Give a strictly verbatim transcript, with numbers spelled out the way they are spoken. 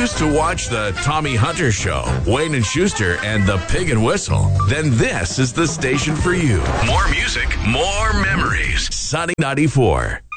used to watch the Tommy Hunter Show, Wayne and Schuster, and the Pig and Whistle, then this is the station for you. More music, more memories. Sunny ninety-four.